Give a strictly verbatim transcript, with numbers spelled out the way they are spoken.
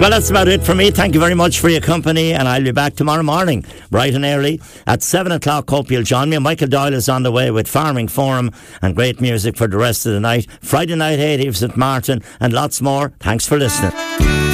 Well, that's about it for me. Thank you very much for your company, and I'll be back tomorrow morning, bright and early, at seven o'clock. Hope you'll join me. Michael Doyle is on the way with Farming Forum and great music for the rest of the night. Friday night, eighty at Martin, and lots more. Thanks for listening.